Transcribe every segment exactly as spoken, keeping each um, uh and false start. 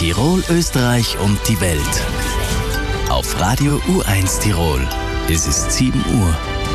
Tirol, Österreich und die Welt. Auf Radio U eins Tirol. Es ist sieben Uhr.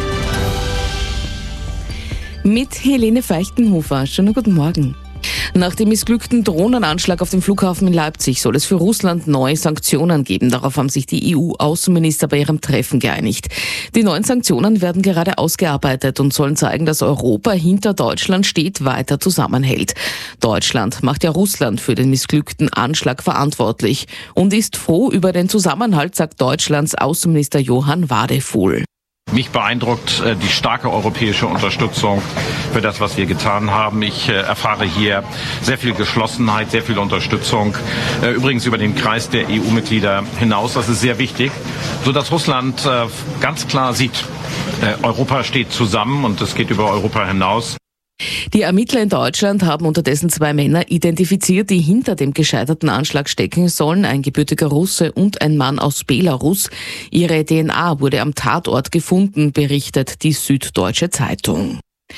Mit Helene Feichtenhofer. Schönen guten Morgen. Nach dem missglückten Drohnenanschlag auf dem Flughafen in Leipzig soll es für Russland neue Sanktionen geben. Darauf haben sich die E U-Außenminister bei ihrem Treffen geeinigt. Die neuen Sanktionen werden gerade ausgearbeitet und sollen zeigen, dass Europa hinter Deutschland steht, weiter zusammenhält. Deutschland macht ja Russland für den missglückten Anschlag verantwortlich und ist froh über den Zusammenhalt, sagt Deutschlands Außenminister Johann Wadefuhl. Mich beeindruckt äh, die starke europäische Unterstützung für das, was wir getan haben. Ich äh, erfahre hier sehr viel Geschlossenheit, sehr viel Unterstützung, äh, übrigens über den Kreis der E U-Mitglieder hinaus. Das ist sehr wichtig, sodass Russland äh, ganz klar sieht, äh, Europa steht zusammen und es geht über Europa hinaus. Die Ermittler in Deutschland haben unterdessen zwei Männer identifiziert, die hinter dem gescheiterten Anschlag stecken sollen, ein gebürtiger Russe und ein Mann aus Belarus. Ihre D N A wurde am Tatort gefunden, berichtet die Süddeutsche Zeitung.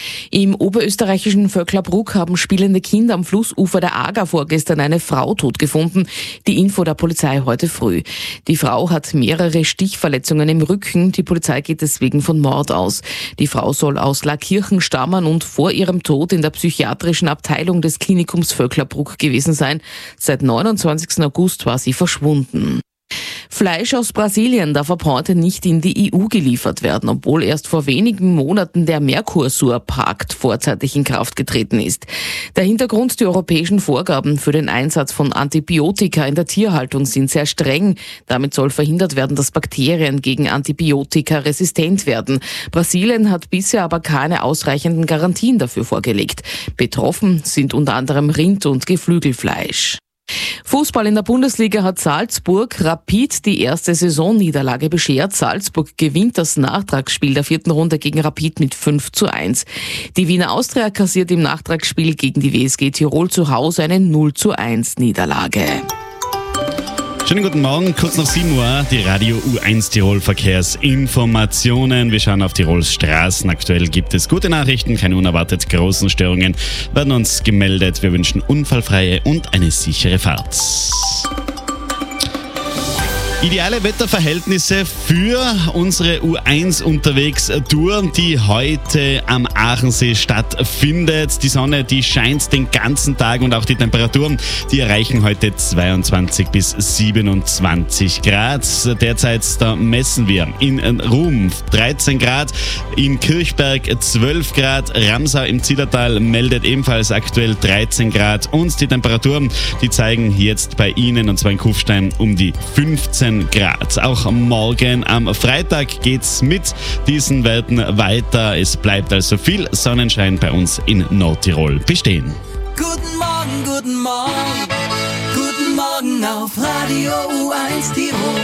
Im oberösterreichischen Vöcklerbruck haben spielende Kinder am Flussufer der Ager vorgestern eine Frau tot gefunden. Die Info der Polizei heute früh. Die Frau hat mehrere Stichverletzungen im Rücken. Die Polizei geht deswegen von Mord aus. Die Frau soll aus Laakirchen stammen und vor ihrem Tod in der psychiatrischen Abteilung des Klinikums Vöcklerbruck gewesen sein. Seit neunundzwanzigsten August war sie verschwunden. Fleisch aus Brasilien darf ab heute nicht in die E U geliefert werden, obwohl erst vor wenigen Monaten der Mercosur-Pakt vorzeitig in Kraft getreten ist. Der Hintergrund: die europäischen Vorgaben für den Einsatz von Antibiotika in der Tierhaltung sind sehr streng. Damit soll verhindert werden, dass Bakterien gegen Antibiotika resistent werden. Brasilien hat bisher aber keine ausreichenden Garantien dafür vorgelegt. Betroffen sind unter anderem Rind- und Geflügelfleisch. Fußball in der Bundesliga hat Salzburg Rapid die erste Saisonniederlage beschert. Salzburg gewinnt das Nachtragsspiel der vierten Runde gegen Rapid mit fünf zu eins. Die Wiener Austria kassiert im Nachtragsspiel gegen die W S G Tirol zu Hause eine null zu eins Niederlage. Schönen guten Morgen, kurz nach sieben Uhr, die Radio U eins Tirol Verkehrsinformationen. Wir schauen auf Tirols Straßen. Aktuell gibt es gute Nachrichten, keine unerwartet großen Störungen werden uns gemeldet. Wir wünschen unfallfreie und eine sichere Fahrt. Ideale Wetterverhältnisse für unsere U eins unterwegs Tour, die heute am Aachensee stattfindet. Die Sonne, die scheint den ganzen Tag und auch die Temperaturen, die erreichen heute zweiundzwanzig bis siebenundzwanzig Grad. Derzeit da messen wir in Ruhm dreizehn Grad, in Kirchberg zwölf Grad, Ramsau im Zillertal meldet ebenfalls aktuell dreizehn Grad und die Temperaturen, die zeigen jetzt bei Ihnen, und zwar in Kufstein, um die fünfzehn Grad. Auch morgen am Freitag geht's mit diesen Werten weiter. Es bleibt also viel Sonnenschein bei uns in Nordtirol bestehen. Guten Morgen, guten Morgen, guten Morgen auf Radio U eins Tirol.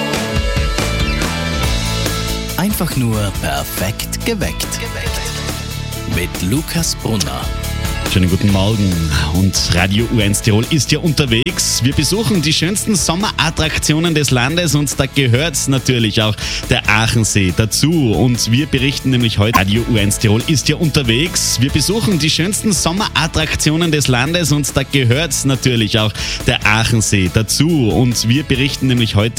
Einfach nur perfekt geweckt. Mit Lukas Brunner. Schönen guten Morgen, und Radio U eins Tirol ist ja unterwegs. Wir besuchen die schönsten Sommerattraktionen des Landes und da gehört natürlich auch der Aachensee dazu. Und wir berichten nämlich heute, Radio U eins Tirol ist ja unterwegs. Wir besuchen die schönsten Sommerattraktionen des Landes und da gehört natürlich auch der Aachensee dazu. Und wir berichten nämlich heute